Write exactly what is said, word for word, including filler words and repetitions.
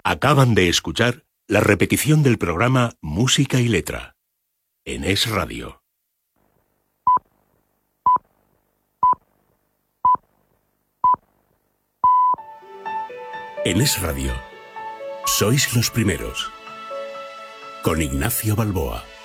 Acaban de escuchar la repetición del programa Música y Letra en Es Radio. En Es Radio, sois los primeros. Con Ignacio Balboa.